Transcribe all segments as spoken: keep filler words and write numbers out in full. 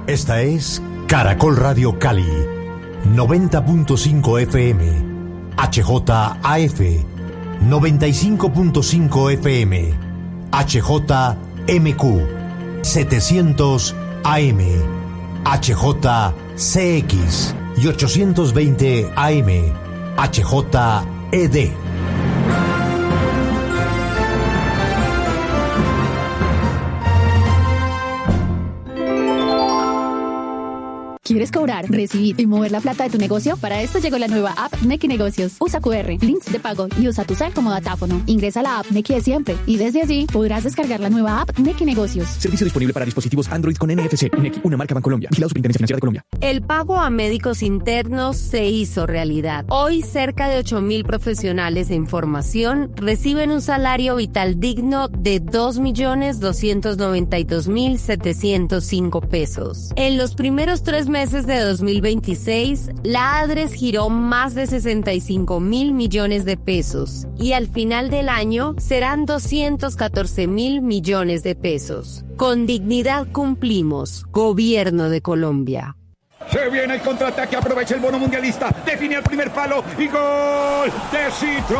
Esta es Caracol Radio Cali, noventa punto cinco F M, H J A F, noventa y cinco punto cinco F M, H J M Q, setecientos A M, H J C X y ochocientos veinte A M, H J E D. ¿Quieres cobrar, recibir y mover la plata de tu negocio? Para esto llegó la nueva app Nequi Negocios. Usa cu erre, links de pago y usa tu cel como datáfono. Ingresa a la app Nequi de siempre y desde allí podrás descargar la nueva app Nequi Negocios. Servicio disponible para dispositivos Android con N F C. Nequi, una marca Bancolombia. Vigilado Superintendencia Financiera de Colombia. El pago a médicos internos se hizo realidad. Hoy cerca de ocho mil profesionales en formación reciben un salario vital digno de dos millones doscientos noventa y dos mil setecientos cinco pesos. En los primeros tres meses de dos mil veintiséis, la ADRES giró más de sesenta y cinco mil millones de pesos y al final del año serán doscientos catorce mil millones de pesos. Con dignidad cumplimos. Gobierno de Colombia. Se viene el contraataque, aprovecha el bono mundialista, define el primer palo y gol de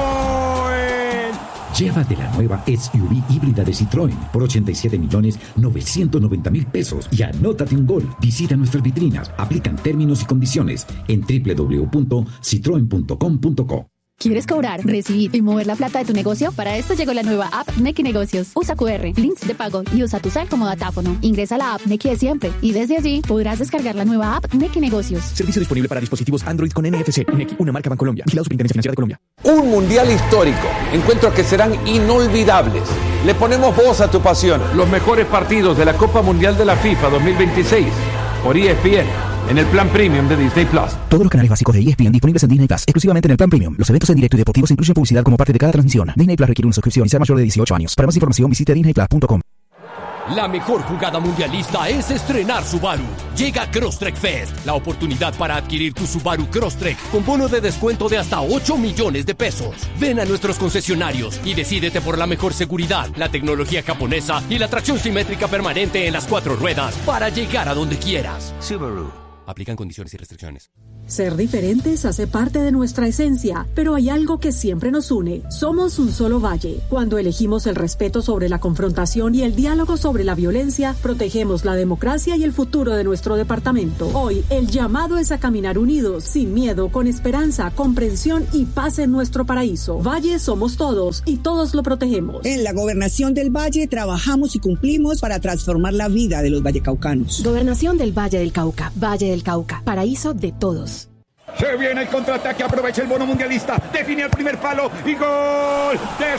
Citroën. Llévate la nueva S U V híbrida de Citroën por ochenta y siete millones novecientos noventa mil pesos y anótate un gol. Visita nuestras vitrinas, aplican términos y condiciones en doble u doble u doble u punto citroen punto com punto co. ¿Quieres cobrar, recibir y mover la plata de tu negocio? Para esto llegó la nueva app Nequi Negocios. Usa cu erre, links de pago y usa tu cel como datáfono. Ingresa a la app Nequi de siempre y desde allí podrás descargar la nueva app Nequi Negocios. Servicio disponible para dispositivos Android con N F C. Nequi, una marca Bancolombia. Vigilado Superintendencia Financiera de Colombia. Un mundial histórico. Encuentros que serán inolvidables. Le ponemos voz a tu pasión. Los mejores partidos de la Copa Mundial de la FIFA dos mil veintiséis por E S P N. En el plan premium de Disney Plus. Todos los canales básicos de E S P N disponibles en Disney Plus, exclusivamente en el plan premium. Los eventos en directo y deportivos incluyen publicidad como parte de cada transmisión. Disney Plus requiere una suscripción y ser mayor de dieciocho años. Para más información visite disney plus punto com. La mejor jugada mundialista es estrenar Subaru. Llega Crosstrek Fest, la oportunidad para adquirir tu Subaru Crosstrek con bono de descuento de hasta ocho millones de pesos. Ven a nuestros concesionarios y decídete por la mejor seguridad, la tecnología japonesa y la tracción simétrica permanente en las cuatro ruedas para llegar a donde quieras. Subaru. Aplican condiciones y restricciones. Ser diferentes hace parte de nuestra esencia, pero hay algo que siempre nos une. Somos un solo valle. Cuando elegimos el respeto sobre la confrontación y el diálogo sobre la violencia, protegemos la democracia y el futuro de nuestro departamento. Hoy, el llamado es a caminar unidos, sin miedo, con esperanza, comprensión y paz en nuestro paraíso. Valle somos todos y todos lo protegemos. En la Gobernación del Valle trabajamos y cumplimos para transformar la vida de los vallecaucanos. Gobernación del Valle del Cauca, Valle del Cauca, paraíso de todos. Se viene el contraataque, aprovecha el bono mundialista, define el primer palo y gol de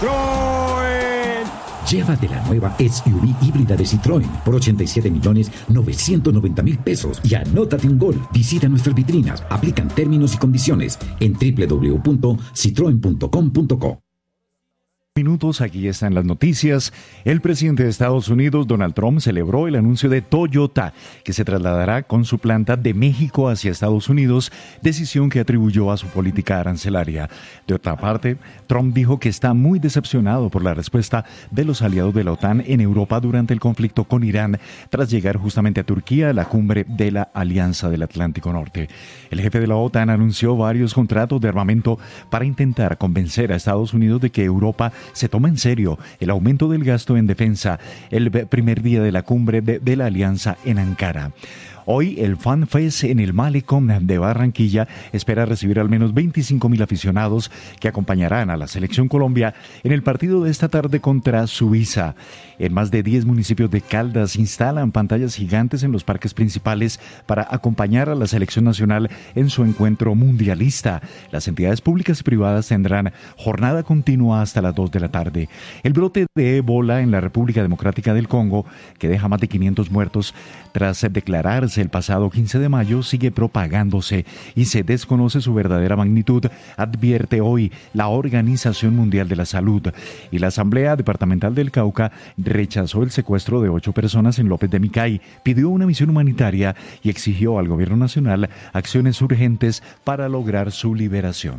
Citroën. Llévate la nueva S U V híbrida de Citroën por ochenta y siete millones novecientos noventa mil pesos y anótate un gol. Visita nuestras vitrinas, aplican términos y condiciones en doble u doble u doble u punto citroen punto com punto co. Minutos, aquí están las noticias. El presidente de Estados Unidos, Donald Trump, celebró el anuncio de Toyota, que se trasladará con su planta de México hacia Estados Unidos, decisión que atribuyó a su política arancelaria. De otra parte, Trump dijo que está muy decepcionado por la respuesta de los aliados de la OTAN en Europa durante el conflicto con Irán, tras llegar justamente a Turquía a la cumbre de la Alianza del Atlántico Norte. El jefe de la OTAN anunció varios contratos de armamento para intentar convencer a Estados Unidos de que Europa se toma en serio el aumento del gasto en defensa el primer día de la cumbre de, de la alianza en Ankara. Hoy el Fan Fest en el Malecón de Barranquilla espera recibir al menos veinticinco mil aficionados que acompañarán a la Selección Colombia en el partido de esta tarde contra Suiza. En más de diez municipios de Caldas instalan pantallas gigantes en los parques principales para acompañar a la Selección Nacional en su encuentro mundialista. Las entidades públicas y privadas tendrán jornada continua hasta las dos de la tarde. El brote de ébola en la República Democrática del Congo, que deja más de quinientos muertos tras declararse el pasado quince de mayo, sigue propagándose y se desconoce su verdadera magnitud, advierte hoy la Organización Mundial de la Salud. Y la Asamblea Departamental del Cauca rechazó el secuestro de ocho personas en López de Micay, pidió una misión humanitaria y exigió al gobierno nacional acciones urgentes para lograr su liberación.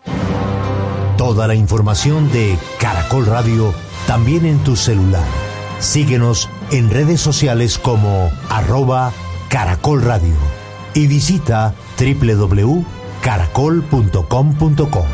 Toda la información de Caracol Radio también en tu celular. Síguenos en redes sociales como arroba Caracol Radio y visita doble u doble u doble u punto caracol punto com punto co.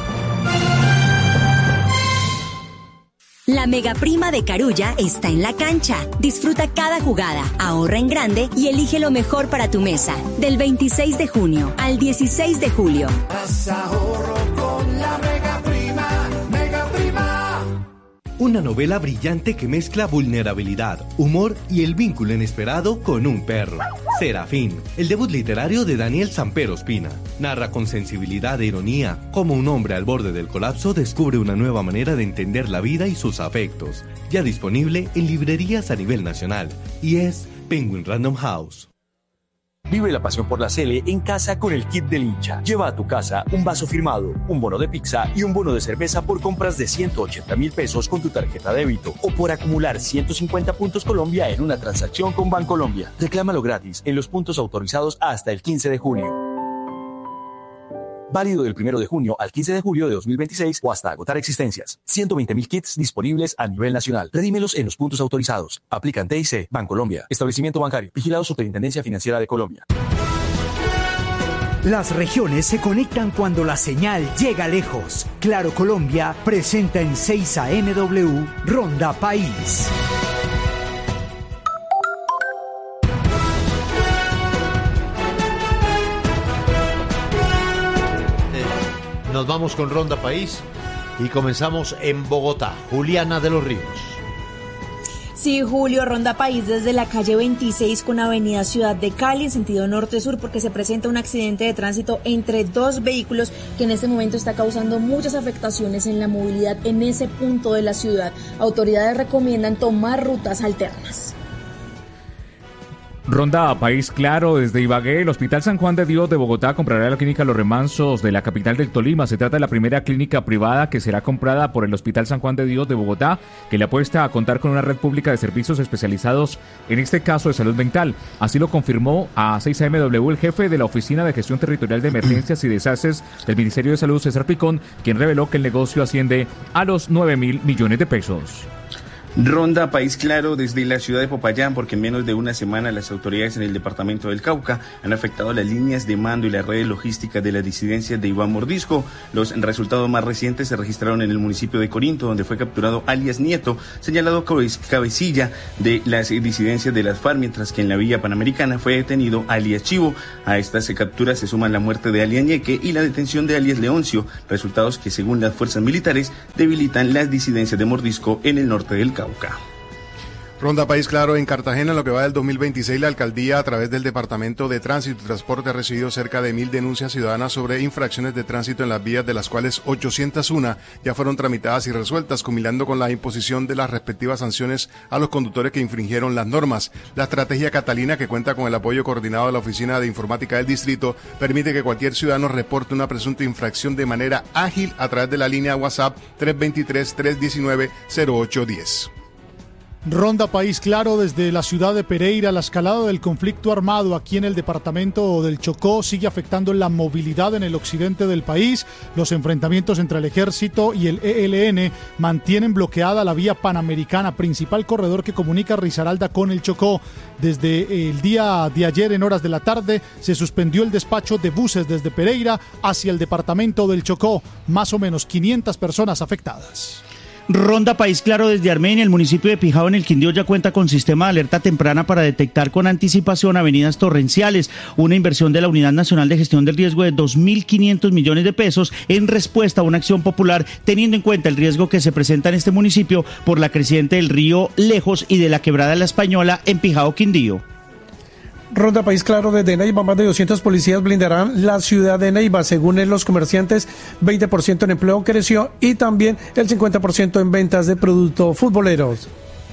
La mega prima de Carulla está en la cancha. Disfruta cada jugada, ahorra en grande y elige lo mejor para tu mesa. Del veintiséis de junio al dieciséis de julio. Haz ahorro con la mega prima, mega prima. Una novela brillante que mezcla vulnerabilidad, humor y el vínculo inesperado con un perro. Serafín, el debut literario de Daniel Samper Ospina. Narra con sensibilidad e ironía cómo un hombre al borde del colapso descubre una nueva manera de entender la vida y sus afectos. Ya disponible en librerías a nivel nacional. Y es Penguin Random House. Vive la pasión por la Sele en casa con el kit del hincha. Lleva a tu casa un vaso firmado, un bono de pizza y un bono de cerveza por compras de ciento ochenta mil pesos con tu tarjeta débito o por acumular ciento cincuenta puntos Colombia en una transacción con Bancolombia. Reclámalo gratis en los puntos autorizados hasta el quince de junio. Válido del primero de junio al quince de julio de dos mil veintiséis o hasta agotar existencias. ciento veinte mil kits disponibles a nivel nacional. Redímelos en los puntos autorizados. Aplican T I C, Bancolombia. Establecimiento bancario. Vigilado Superintendencia Financiera de Colombia. Las regiones se conectan cuando la señal llega lejos. Claro Colombia presenta en seis A M W Ronda País. Nos vamos con Ronda País y comenzamos en Bogotá. Juliana de los Ríos. Sí, Julio, Ronda País desde la calle veintiséis con avenida Ciudad de Cali en sentido norte-sur porque se presenta un accidente de tránsito entre dos vehículos que en este momento está causando muchas afectaciones en la movilidad en ese punto de la ciudad. Autoridades recomiendan tomar rutas alternas. Ronda País Claro desde Ibagué. El Hospital San Juan de Dios de Bogotá comprará la clínica Los Remansos de la capital del Tolima. Se trata de la primera clínica privada que será comprada por el Hospital San Juan de Dios de Bogotá, que le apuesta a contar con una red pública de servicios especializados, en este caso de salud mental. Así lo confirmó a seis A M W el jefe de la Oficina de Gestión Territorial de Emergencias y Desastres del Ministerio de Salud, César Picón, quien reveló que el negocio asciende a los nueve mil millones de pesos. Ronda País Claro desde la ciudad de Popayán, porque en menos de una semana las autoridades en el departamento del Cauca han afectado las líneas de mando y las redes logísticas de las disidencias de Iván Mordisco. Los resultados más recientes se registraron en el municipio de Corinto, donde fue capturado alias Nieto, señalado cabecilla de las disidencias de las FARC, mientras que en la vía panamericana fue detenido alias Chivo. A estas capturas se suman la muerte de alias Ñeque y la detención de alias Leoncio, resultados que según las fuerzas militares debilitan las disidencias de Mordisco en el norte del Cauca. Ronda País Claro en Cartagena. En lo que va del dos mil veintiséis, la alcaldía a través del Departamento de Tránsito y Transporte ha recibido cerca de mil denuncias ciudadanas sobre infracciones de tránsito en las vías, de las cuales ochocientas uno ya fueron tramitadas y resueltas, culminando con la imposición de las respectivas sanciones a los conductores que infringieron las normas. La estrategia Catalina, que cuenta con el apoyo coordinado de la Oficina de Informática del Distrito, permite que cualquier ciudadano reporte una presunta infracción de manera ágil a través de la línea WhatsApp tres dos tres, tres uno nueve, cero ocho uno cero. Ronda País Claro desde la ciudad de Pereira. La escalada del conflicto armado aquí en el departamento del Chocó sigue afectando la movilidad en el occidente del país. Los enfrentamientos entre el ejército y el E L N mantienen bloqueada la vía panamericana, principal corredor que comunica Risaralda con el Chocó. Desde el día de ayer en horas de la tarde se suspendió el despacho de buses desde Pereira hacia el departamento del Chocó. Más o menos quinientas personas afectadas. Ronda País Claro desde Armenia. El municipio de Pijao en el Quindío ya cuenta con sistema de alerta temprana para detectar con anticipación avenidas torrenciales, una inversión de la Unidad Nacional de Gestión del Riesgo de dos mil quinientos millones de pesos en respuesta a una acción popular, teniendo en cuenta el riesgo que se presenta en este municipio por la creciente del río Lejos y de la quebrada La Española en Pijao, Quindío. Ronda País Claro desde Neiva. Más de doscientos policías blindarán la ciudad de Neiva. Según los comerciantes, veinte por ciento en empleo creció y también el cincuenta por ciento en ventas de productos futboleros.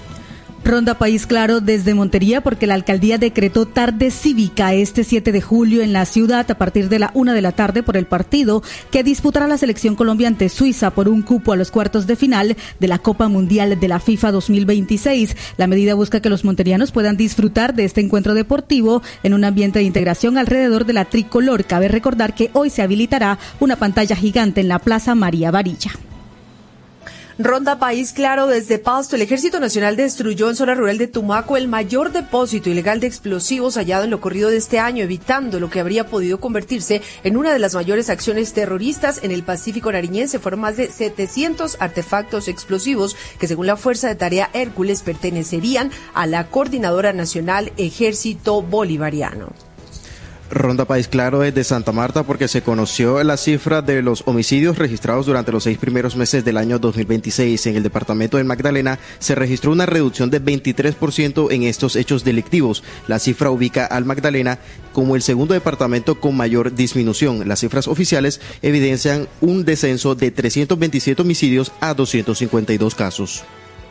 Ronda País Claro desde Montería, porque la alcaldía decretó tarde cívica este siete de julio en la ciudad a partir de la una de la tarde por el partido que disputará la selección Colombia ante Suiza por un cupo a los cuartos de final de la Copa Mundial de la FIFA dos mil veintiséis. La medida busca que los monterianos puedan disfrutar de este encuentro deportivo en un ambiente de integración alrededor de la tricolor. Cabe recordar que hoy se habilitará una pantalla gigante en la Plaza María Varilla. Ronda País Claro desde Pasto. El Ejército Nacional destruyó en zona rural de Tumaco el mayor depósito ilegal de explosivos hallado en lo corrido de este año, evitando lo que habría podido convertirse en una de las mayores acciones terroristas en el Pacífico nariñense. Fueron más de setecientos artefactos explosivos que, según la Fuerza de Tarea Hércules, pertenecerían a la Coordinadora Nacional Ejército Bolivariano. Ronda País Claro desde Santa Marta, porque se conoció la cifra de los homicidios registrados durante los seis primeros meses del año dos mil veintiséis. En el departamento del Magdalena se registró una reducción de veintitrés por ciento en estos hechos delictivos. La cifra ubica al Magdalena como el segundo departamento con mayor disminución. Las cifras oficiales evidencian un descenso de trescientos veintisiete homicidios a doscientos cincuenta y dos casos.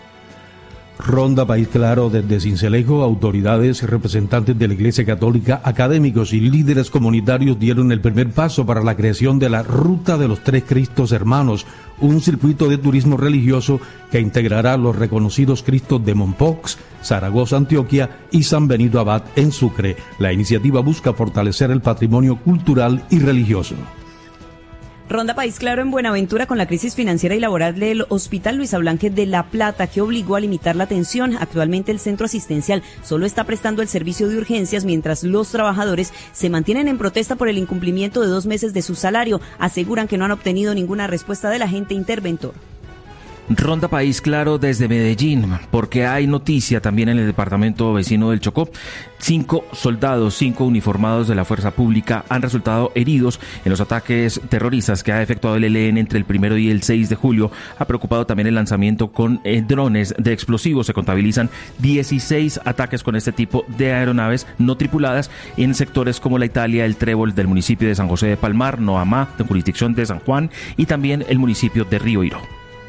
Ronda País Claro desde Sincelejo. Autoridades, representantes de la Iglesia Católica, académicos y líderes comunitarios dieron el primer paso para la creación de la Ruta de los Tres Cristos Hermanos, un circuito de turismo religioso que integrará los reconocidos Cristos de Mompox, Zaragoza, Antioquia y San Benito Abad en Sucre. La iniciativa busca fortalecer el patrimonio cultural y religioso. Ronda País Claro en Buenaventura, con la crisis financiera y laboral del Hospital Luisa Blanque de La Plata, que obligó a limitar la atención. Actualmente el centro asistencial solo está prestando el servicio de urgencias, mientras los trabajadores se mantienen en protesta por el incumplimiento de dos meses de su salario. Aseguran que no han obtenido ninguna respuesta del agente interventor. Ronda País Claro desde Medellín, porque hay noticia también en el departamento vecino del Chocó. Cinco soldados, cinco uniformados de la fuerza pública han resultado heridos en los ataques terroristas que ha efectuado el E L N entre el primero y el seis de julio. Ha preocupado también el lanzamiento con eh, drones de explosivos. Se contabilizan dieciséis ataques con este tipo de aeronaves no tripuladas en sectores como La Italia, el Trébol del municipio de San José de Palmar, Noamá, de jurisdicción de San Juan, y también el municipio de Río Hiro.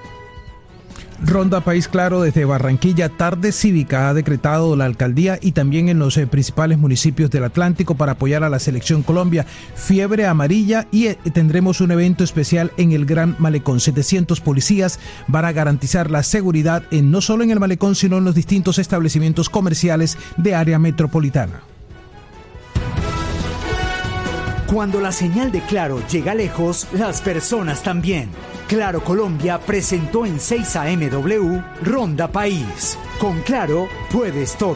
Ronda País Claro desde Barranquilla. Tarde cívica ha decretado la alcaldía y también en los eh, principales municipios del Atlántico para apoyar a la Selección Colombia. Fiebre amarilla, y eh, tendremos un evento especial en el Gran Malecón. setecientos policías van a garantizar la seguridad en, no solo en el Malecón, sino en los distintos establecimientos comerciales de área metropolitana. Cuando la señal de Claro llega lejos, las personas también. Claro Colombia presentó en seis A M W Ronda País. Con Claro puedes todo.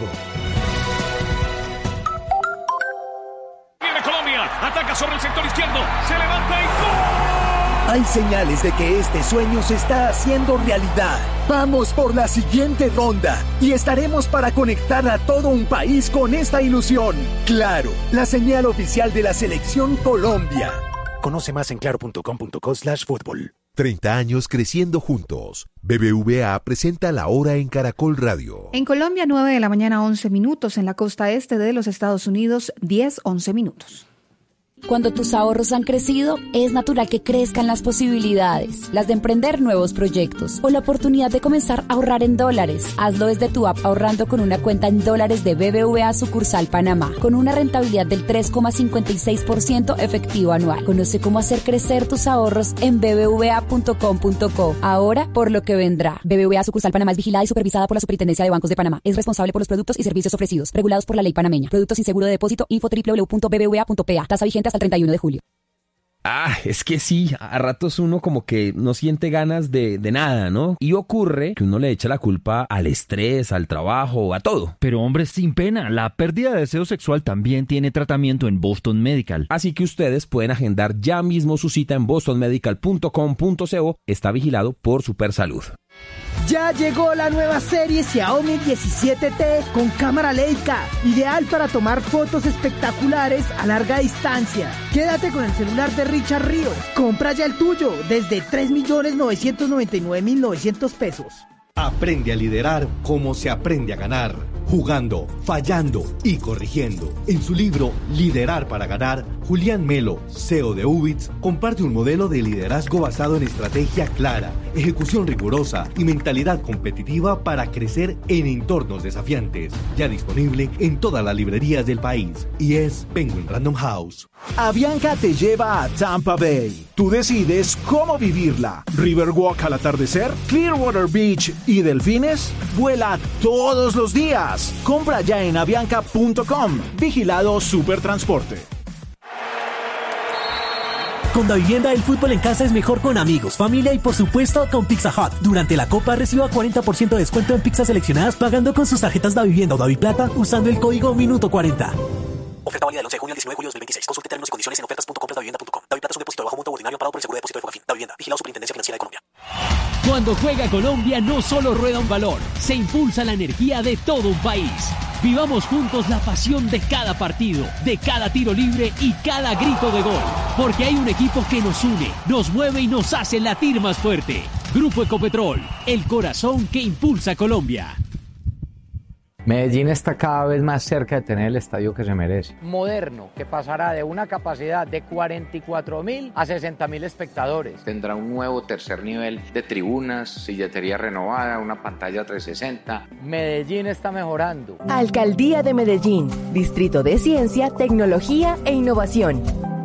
Viene Colombia, ataca sobre el sector izquierdo, se levanta y ¡gol! Hay señales de que este sueño se está haciendo realidad. Vamos por la siguiente ronda y estaremos para conectar a todo un país con esta ilusión. Claro, la señal oficial de la Selección Colombia. Conoce más en claro punto com punto co slash fútbol. treinta años creciendo juntos. B B V A presenta La Hora en Caracol Radio. En Colombia, nueve de la mañana, once minutos. En la costa este de los Estados Unidos, diez, once minutos. Cuando tus ahorros han crecido, es natural que crezcan las posibilidades, las de emprender nuevos proyectos o la oportunidad de comenzar a ahorrar en dólares. Hazlo desde tu app ahorrando con una cuenta en dólares de B B V A sucursal Panamá, con una rentabilidad del tres coma cincuenta y seis por ciento efectivo anual. Conoce cómo hacer crecer tus ahorros en b b v a punto com punto co. Ahora por lo que vendrá. B B V A sucursal Panamá es vigilada y supervisada por la Superintendencia de Bancos de Panamá. Es responsable por los productos y servicios ofrecidos, regulados por la ley panameña. Productos sin seguro de depósito. Info doble u doble u doble u punto b b v a punto p a. Tasa vigente hasta el treinta y uno de julio. Ah, es que sí, a ratos uno como que no siente ganas de, de nada, ¿no? Y ocurre que uno le echa la culpa al estrés, al trabajo, a todo. Pero hombre, sin pena, la pérdida de deseo sexual también tiene tratamiento en Boston Medical. Así que ustedes pueden agendar ya mismo su cita en boston medical punto com punto co. Está vigilado por Supersalud. Ya llegó la nueva serie Xiaomi diecisiete T con cámara Leica, ideal para tomar fotos espectaculares a larga distancia. Quédate con el celular de Richard Ríos. Compra ya el tuyo desde tres millones novecientos noventa y nueve mil novecientos pesos. Aprende a liderar como se aprende a ganar, jugando, fallando y corrigiendo. En su libro Liderar para Ganar, Julián Melo, C E O de Ubits, comparte un modelo de liderazgo basado en estrategia clara, ejecución rigurosa y mentalidad competitiva para crecer en entornos desafiantes. Ya disponible en todas las librerías del país y es Penguin Random House. Avianca te lleva a Tampa Bay. Tú decides cómo vivirla. Riverwalk al atardecer, Clearwater Beach y delfines. Vuela todos los días. Compra ya en avianca punto com. Vigilado Supertransporte. Con Davivienda el fútbol en casa es mejor con amigos, familia y por supuesto con Pizza Hut. Durante la Copa reciba cuarenta por ciento de descuento en pizzas seleccionadas pagando con sus tarjetas Davivienda o Daviplata usando el código Minuto cuarenta. Oferta válida del once de junio al diecinueve de julio de dos mil veintiséis. Consulte términos y condiciones en ofertas punto compras davivienda punto com. Daviplata es un depósito de bajo monto ordinario amparado por el seguro de depósito de Fogafín. Davivienda, vigilado Superintendencia Financiera de Colombia. Cuando juega Colombia no solo rueda un balón, se impulsa la energía de todo un país. Vivamos juntos la pasión de cada partido, de cada tiro libre y cada grito de gol. Porque hay un equipo que nos une, nos mueve y nos hace latir más fuerte. Grupo Ecopetrol, el corazón que impulsa a Colombia. Medellín está cada vez más cerca de tener el estadio que se merece. Moderno, que pasará de una capacidad de cuarenta y cuatro mil a sesenta mil espectadores. Tendrá un nuevo tercer nivel de tribunas, silletería renovada, una pantalla trescientos sesenta. Medellín está mejorando. Alcaldía de Medellín, Distrito de Ciencia, Tecnología e Innovación.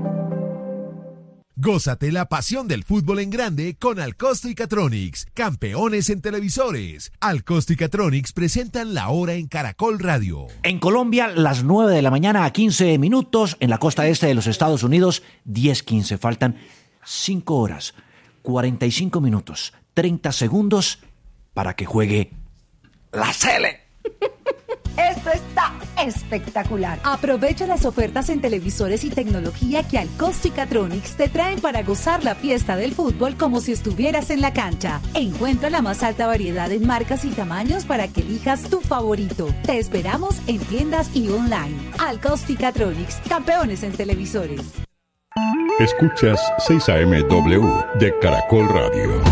Gózate la pasión del fútbol en grande con Alcosto y Catronics, campeones en televisores. Alcosto y Catronics presentan la hora en Caracol Radio. En Colombia, las nueve de la mañana a quince minutos. En la costa este de los Estados Unidos, diez quince. Faltan cinco horas, cuarenta y cinco minutos, treinta segundos para que juegue la Sele. Esto está espectacular. Aprovecha las ofertas en televisores y tecnología que Alcosto y Catronics te traen para gozar la fiesta del fútbol como si estuvieras en la cancha. Encuentra la más alta variedad en marcas y tamaños para que elijas tu favorito. Te esperamos en tiendas y online. Alcosto y Catronics, campeones en televisores. Escuchas seis A M W de Caracol Radio.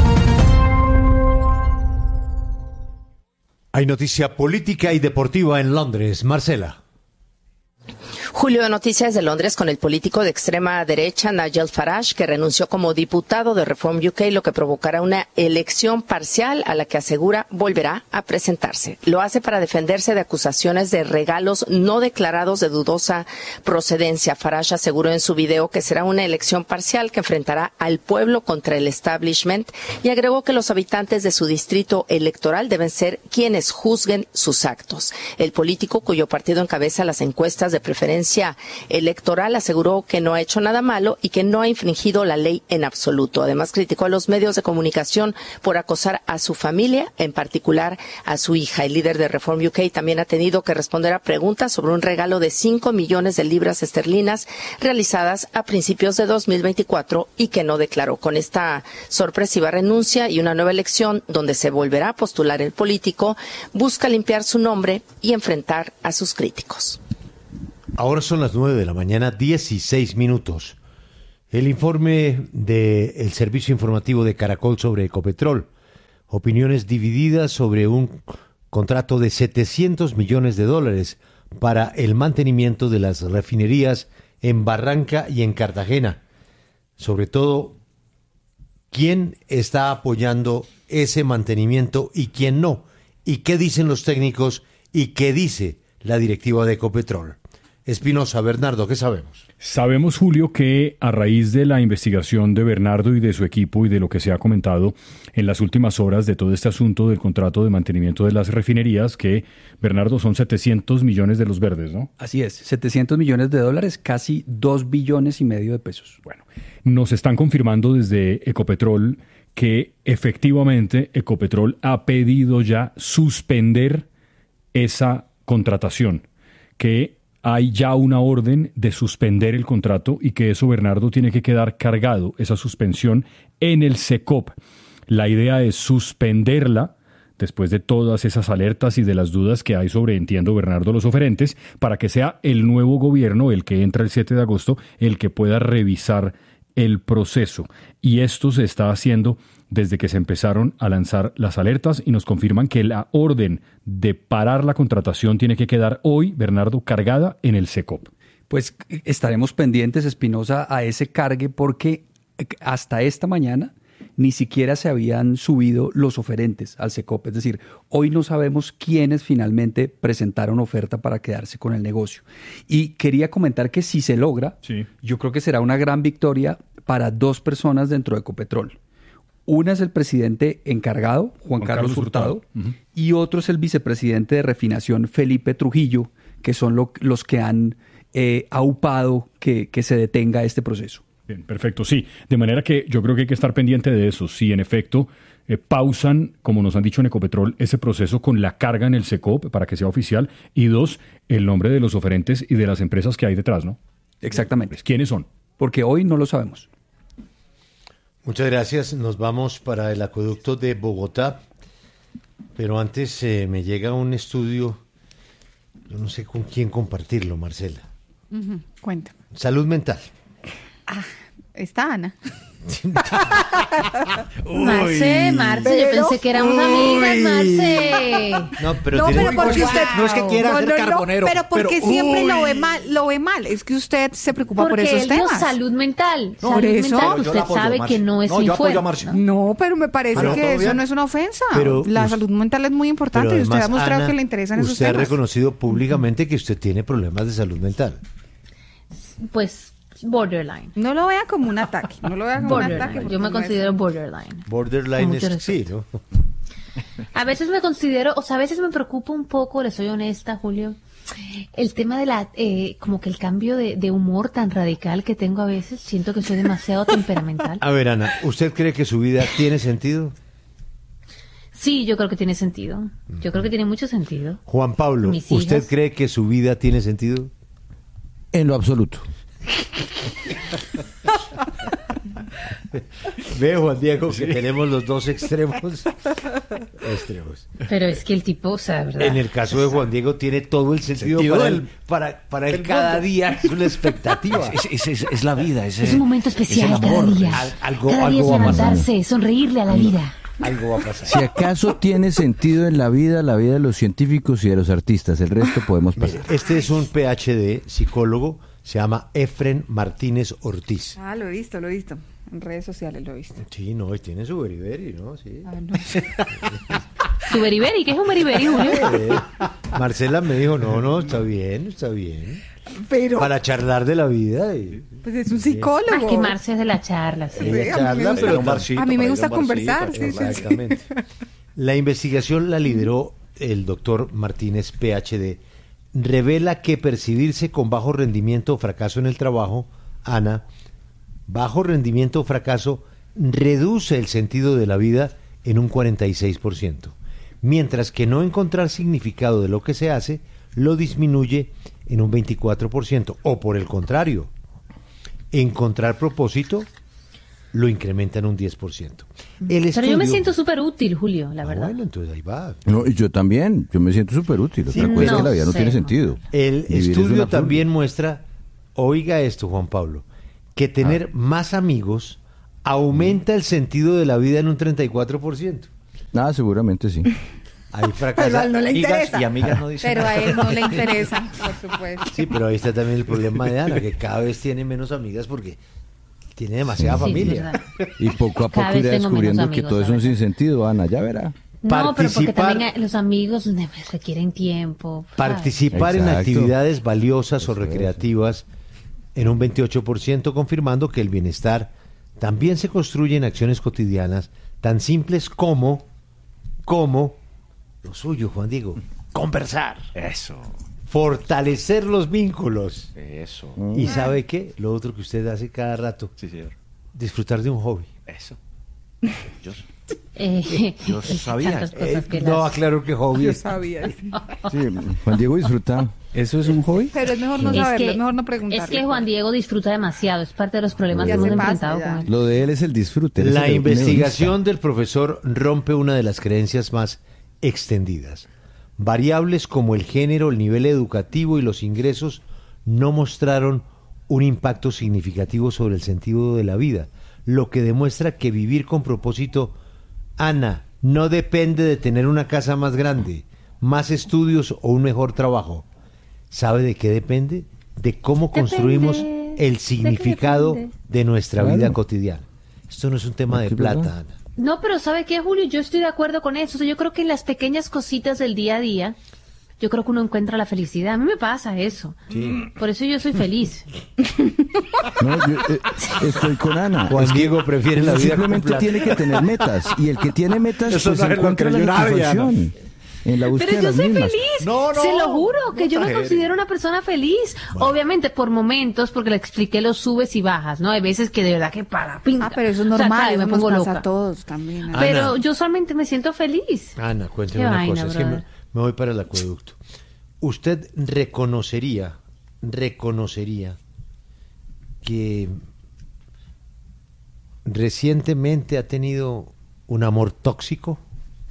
Hay noticia política y deportiva en Londres. Marcela. Julio, de Noticias de Londres con el político de extrema derecha Nigel Farage, que renunció como diputado de Reform U K, lo que provocará una elección parcial a la que asegura volverá a presentarse. Lo hace para defenderse de acusaciones de regalos no declarados de dudosa procedencia. Farage aseguró en su video que será una elección parcial que enfrentará al pueblo contra el establishment y agregó que los habitantes de su distrito electoral deben ser quienes juzguen sus actos. El político, cuyo partido encabeza las encuestas de preferencia electoral, aseguró que no ha hecho nada malo y que no ha infringido la ley en absoluto. Además, criticó a los medios de comunicación por acosar a su familia, en particular a su hija. El líder de Reform U K también ha tenido que responder a preguntas sobre un regalo de cinco millones de libras esterlinas realizadas a principios de dos mil veinticuatro y que no declaró. Con esta sorpresiva renuncia y una nueva elección donde se volverá a postular el político, busca limpiar su nombre y enfrentar a sus críticos. Ahora son las nueve de la mañana, dieciséis minutos. El informe del Servicio Informativo de Caracol sobre Ecopetrol. Opiniones divididas sobre un contrato de setecientos millones de dólares para el mantenimiento de las refinerías en Barranca y en Cartagena. Sobre todo, ¿quién está apoyando ese mantenimiento y quién no? ¿Y qué dicen los técnicos y qué dice la directiva de Ecopetrol? Espinosa, Bernardo, ¿qué sabemos? Sabemos, Julio, que a raíz de la investigación de Bernardo y de su equipo y de lo que se ha comentado en las últimas horas de todo este asunto del contrato de mantenimiento de las refinerías, que, Bernardo, son setecientos millones de los verdes, ¿no? Así es, setecientos millones de dólares, casi dos billones y medio de pesos. Bueno, nos están confirmando desde Ecopetrol que efectivamente Ecopetrol ha pedido ya suspender esa contratación, que hay ya una orden de suspender el contrato y que eso, Bernardo, tiene que quedar cargado, esa suspensión, en el SECOP. La idea es suspenderla después de todas esas alertas y de las dudas que hay sobre, entiendo, Bernardo, los oferentes, para que sea el nuevo gobierno, el que entra el siete de agosto, el que pueda revisar el proceso. Y esto se está haciendo desde que se empezaron a lanzar las alertas y nos confirman que la orden de parar la contratación tiene que quedar hoy, Bernardo, cargada en el SECOP. Pues estaremos pendientes, Espinosa, a ese cargue porque hasta esta mañana ni siquiera se habían subido los oferentes al SECOP. Es decir, hoy no sabemos quiénes finalmente presentaron oferta para quedarse con el negocio. Y quería comentar que si se logra, sí, yo creo que será una gran victoria para dos personas dentro de Ecopetrol. Una es el presidente encargado, Juan, Juan Carlos, Carlos Hurtado, Hurtado. Uh-huh. Y otro es el vicepresidente de refinación, Felipe Trujillo, que son lo, los que han eh, aupado que, que se detenga este proceso. Bien, perfecto, sí. De manera que yo creo que hay que estar pendiente de eso. Si en efecto eh, pausan, como nos han dicho en Ecopetrol, ese proceso con la carga en el SECOP para que sea oficial. Y dos, el nombre de los oferentes y de las empresas que hay detrás, ¿no? Exactamente. ¿Quiénes son? Porque hoy no lo sabemos. Muchas gracias. Nos vamos para el acueducto de Bogotá. Pero antes eh, me llega un estudio, yo no sé con quién compartirlo, Marcela. Uh-huh. Cuenta. Salud mental. Ah, está Ana. Marce, Marce, yo pensé que éramos uy. amigas, Marce. No, pero, no, tiene... pero porque usted no es que quiera no, ser no, carbonero. No, pero porque pero, siempre uy. lo ve mal, lo ve mal. Es que usted se preocupa porque por esos él dio temas. salud mental. No, salud por eso. mental, Pero usted apoyo, sabe Marce. que no es no, mi fuerte. ¿no? no, pero me parece pero, que eso bien. no es una ofensa. Pero la us, salud mental es muy importante y usted ha mostrado Ana, que le interesan esos usted temas. ha reconocido públicamente que usted tiene problemas de salud mental. Pues borderline. No lo vea como un ataque. No lo vea como un ataque. Yo me considero borderline. Borderline es sí, ¿no? A veces me considero, o sea, a veces me preocupa un poco, le soy honesta, Julio, el tema de la, eh, como que el cambio de, de humor tan radical que tengo a veces. Siento que soy demasiado temperamental. A ver, Ana, ¿usted cree que su vida tiene sentido? Sí, yo creo que tiene sentido. Yo creo que tiene mucho sentido. Juan Pablo, ¿usted cree que su vida tiene sentido? En lo absoluto. Ve, Juan Diego, que tenemos los dos extremos. extremos. Pero es que el tipo, o sea, ¿verdad? En el caso de Juan Diego tiene todo el sentido, sentido para, del, él, para, para él cada mundo. Día es una expectativa. Es, es, es, es la vida. Es, es un momento especial es cada día. Al, algo, cada día algo es va a pasar. levantarse, sonreírle a la vida. Algo va a pasar. Si acaso tiene sentido en la vida, la vida de los científicos y de los artistas, el resto podemos pasar. Mire, este es un P H D, psicólogo, se llama Efren Martínez Ortiz. Ah, lo he visto, lo he visto. En redes sociales lo he visto. Sí, no, y tiene su beriberi, ¿no? Sí. Ah, no. ¿Su beriberi? ¿Qué es un beriberi, Julio? Eh, Marcela me dijo, no, no, está bien, está bien. Pero... Para charlar de la vida. Y... Pues es un psicólogo. Ah, que Marce es de la charla. Sí. Ella charla, pero a mí me gusta conversar. Sí, exactamente. Sí, sí. La investigación la lideró el doctor Martínez, P H D. Revela que percibirse con bajo rendimiento o fracaso en el trabajo, Ana, bajo rendimiento o fracaso, reduce el sentido de la vida en un cuarenta y seis por ciento, mientras que no encontrar significado de lo que se hace lo disminuye en un veinticuatro por ciento, o por el contrario, encontrar propósito lo incrementa en un diez por ciento. El Pero estudio... yo me siento súper útil, Julio, la verdad. Ah, bueno, entonces ahí va. No, y yo también, yo me siento súper útil. Otra Sí, cosa es no que la vida no sé. tiene sentido. El Vivir estudio es también muestra, oiga esto, Juan Pablo, que tener ah. más amigos aumenta el sentido de la vida en un treinta y cuatro por ciento. Ah, seguramente sí. Ahí fracasa. Pero a él no le amigas interesa. y amigas no dicen Pero a nada. él no le interesa, por supuesto. Sí, pero ahí está también el problema de Ana, que cada vez tiene menos amigas porque tiene demasiada Sí, familia. Y poco a Cada poco vez irá tengo descubriendo menos que amigos, todo es la un sinsentido, Ana, ya verá. No, pero porque Participar- también hay- los amigos ne- requieren tiempo. ¿sabes? Participar en Exacto. actividades valiosas o Eso es. recreativas en un veintiocho por ciento, confirmando que el bienestar también se construye en acciones cotidianas tan simples como, como lo suyo, Juan Diego, conversar. Eso. Fortalecer los vínculos. Eso. ¿Y sabe qué? Lo otro que usted hace cada rato. Sí, señor. Disfrutar de un hobby. Eso. Yo, Eh, yo sabía. tantas cosas que Eh, no, las- aclaro que hobby Yo es- sabía. Sí, Juan Diego disfruta. ¿Eso es un hobby? Pero es mejor no Es saberlo, que- es mejor no preguntarle. Es que Juan Diego disfruta demasiado, es parte de los problemas Ya que hemos se pasa, enfrentado ya. con él. Lo de él es el disfrute. él es La el investigación del profesor rompe una de las creencias más extendidas. Variables como el género, el nivel educativo y los ingresos no mostraron un impacto significativo sobre el sentido de la vida, lo que demuestra que vivir con propósito, Ana, no depende de tener una casa más grande, más estudios o un mejor trabajo. ¿Sabe de qué depende? De cómo Depende. construimos el ¿De qué significado depende? de nuestra Claro. vida cotidiana. Esto no es un tema de Porque es verdad. plata, Ana. No, pero ¿sabe qué, Julio? Yo estoy de acuerdo con eso. O sea, yo creo que en las pequeñas cositas del día a día, yo creo que uno encuentra la felicidad. A mí me pasa eso. Por eso yo soy feliz. No, yo eh, estoy con Ana. Juan Es que Diego prefiere la vida con simplemente plata. tiene que tener metas. Y el que tiene metas, Eso pues no es lo encuentra que la yo nadie, satisfacción. En la búsqueda Pero yo de las soy mismas. feliz. No, no, Se lo juro, que no yo me exagere. considero una persona feliz. Bueno. Obviamente por momentos, porque le expliqué los subes y bajas, ¿no? Hay veces que de verdad que para pinta. Ah, pero eso es O sea, normal, claro, eso me nos pongo pasa loca. a todos también. Ana. Pero Ana. yo solamente me siento feliz. Ana, cuénteme Qué una vaina, cosa, es que me, brother. me voy para el acueducto. ¿Usted reconocería, reconocería que recientemente ha tenido un amor tóxico?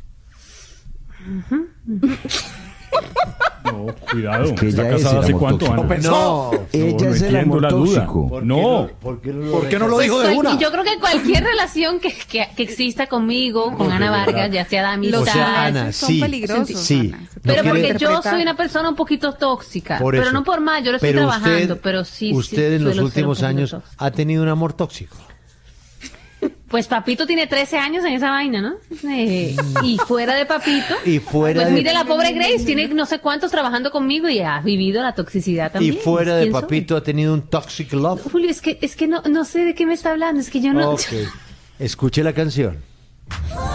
No, cuidado. Es que ¿Está ella es casada el hace amor cuánto, tóxico. Ana? No, Ella no es el entiendo amor la duda. tóxico. ¿Por qué No. ¿Por qué no lo, ¿Por qué no lo reconoce? dijo de Cual- una? Yo creo que cualquier relación que, que, que exista conmigo, con No, Ana de verdad. Vargas, ya sea de amistad. O sea, Ana, son sí, peligrosos, sí. Ana. Se No Pero quiere- porque yo interpretar. soy una persona un poquito tóxica. Por pero eso. no por más, yo lo estoy Pero trabajando, usted, pero sí. usted sí, en los suelo ser un últimos poquito años tóxica. ha tenido un amor tóxico. Pues Papito tiene trece años en esa vaina, ¿no? Eh, y fuera de Papito. Y fuera Pues de- mire la pobre Grace, tiene no sé cuántos trabajando conmigo y ha vivido la toxicidad también. Y fuera de ¿Quién soy? Papito ha tenido un toxic love. Julio, es que, es que no, no sé de qué me está hablando, es que yo no... Ok. Escuche la canción.